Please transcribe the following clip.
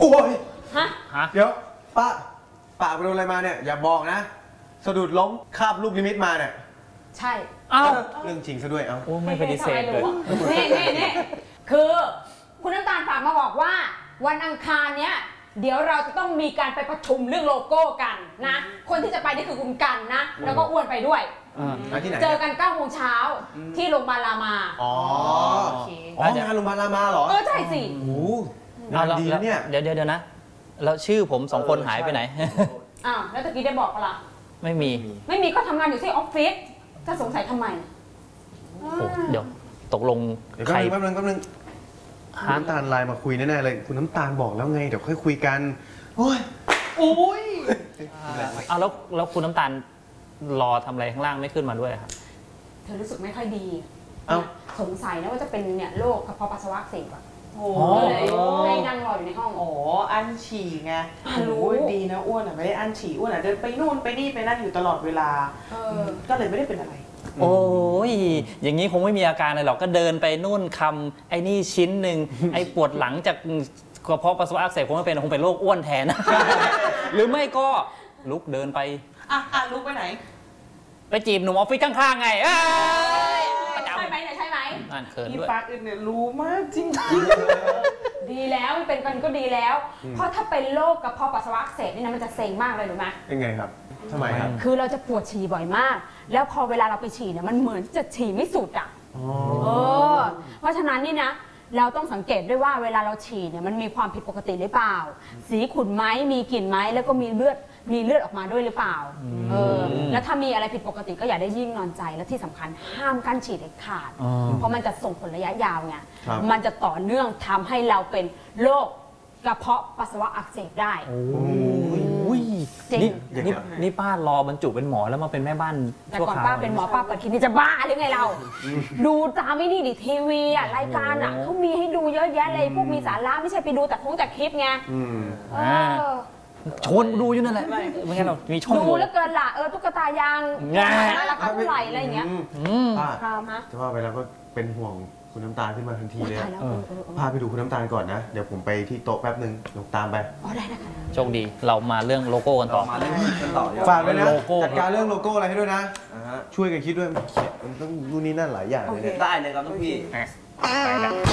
อ้ยฮะเดี๋ยวป้าไปโดนอะไรมาเนี่ยอย่าบอกนะสะดุดล้มคาบลูกนิมิตมาเนี่ยใช่อ้าวเรื่องจริงซะด้วยเอ้าไม่ปฏิเสธเลยนี่คือคุณน้ำตาลฝากมาบอกว่าวันอังคารเนี้ยเดี๋ยวเราจะต้องมีการไปประชุมเรื่องโลโก้กันนะคนที่จะไปนี่คือคุณกันนะแล้วก็อ้วนไปด้วยเจอกัน9 โมงเช้าที่โรงพยาบาลรามาอ๋องานโรงพยาบาลรามาเหรอใช่สิโอ้งานดีเนี่ยเดี๋ยวนะแล้วชื่อผม2 คนหายไปไหนอ้าวแล้วตะกี้ได้บอกเปล่าไม่มีก็ทำงานอยู่ที่ออฟฟิศจะสงสัยทำไมเดี๋ยวตกลงใครแป๊บนึงน้ำตาลไลน์มาคุยแน่ๆเลยคุณน้ำตาลบอกแล้วไงเดี๋ยวค่อยคุยกันโอ้ยเอาแล้วคุณน้ำตาลรอทำอะไรข้างล่างไม่ขึ้นมาด้วยครับเธอรู้สึกไม่ค่อยดีสงสัยนะว่าจะเป็นเนี่ยโรคกระเพาะปัสสาวะอักเสบอ่ะโอ้เลยให้นั่งรออยู่ในห้องอ๋ออั้นฉี่ไงรู้ดีนะอ้วนอ่ะไม่ได้อั้นฉี่อ้วนอ่ะเดินไปนู่นไปนี่ไปนั่นอยู่ตลอดเวลาก็เลยไม่ได้เป็นอะไรโอ้ยอย่างนี้คงไม่มีอาการอะไรหรอกก็เดินไปนู่นคำไอ้นี่ชิ้นหนึ่งไอ้ปวดหลังจากกระเพาะปัสสาวะอักเสบคงไม่เป็นคงเป็นโรคอ้วนแทนหรือไม่ก็ลุกเดินไปลุกไปไหนไปจีบหนุ่มออฟฟิศข้างๆไงใช่ไหมเนี่ยใช่ไหมนั่นเขินด้วยปากอื่นเนี่ยรู้มากจริงดีแล้วเป็นกันก็ดีแล้วเพราะถ้าเป็นโรคกระเพาะปัสสาวะอักเสบนี่นะมันจะเซ็งมากเลยรู้ไหมเป็นไงครับทำไมครับคือเราจะปวดฉี่บ่อยมากแล้วพอเวลาเราไปฉี่เนี่ยมันเหมือนจะฉี่ไม่สุดอ่ะเพราะฉะนั้นนี่นะเราต้องสังเกตด้วยว่าเวลาเราฉี่เนี่ยมันมีความผิดปกติหรือเปล่าสีขุ่นไหมมีกลิ่นไหมแล้วก็มีเลือดออกมาด้วยหรือเปล่าแล้วถ้ามีอะไรผิดปกติก็อย่าได้ยิ่งนอนใจและที่สำคัญห้ามกั้นฉี่เด็ดขาดเพราะมันจะส่งผลระยะยาวไงมันจะต่อเนื่องทำให้เราเป็นโรคกระเพาะปัสสาวะอักเสบได้นี่ป้ารอบรรจุเป็นหมอแล้วมาเป็นแม่บ้านแต่ก่อนป้าเป็นหมอป้าเปิดคลินิกจะบ้าหรือไงเราดูตามไม่นี่ดิทีวีอ่ะรายการอ่ะเขามีให้ดูเยอะแยะเลยพวกมีสาระไม่ใช่ไปดูแต่คลิปไงชวนดูอยู่นั่นแหละไม่งั้นเรามีช่องดูแล้วเกินละตุ๊กตายางราคาเท่าไหร่อะไรอย่างเงี้ยจะว่าไปแล้วก็เป็นห่วงคุณน้ำตาลขึ้นมาทันทีเลยพาไปดูคุณน้ำตาลก่อนนะเดี๋ยวผมไปที่โต๊ะแป๊บนึงลงตามไปได้นะคะโชคดีเรามาเรื่องโลโก้กันต่อฝากด้วยนะจัดการเรื่องโลโก้อะไรให้ด้วยนะช่วยกันคิดด้วยมันต้องดูนี่นั่นหลายอย่างเลยได้เลยครับทุกพี่ไปแล้ว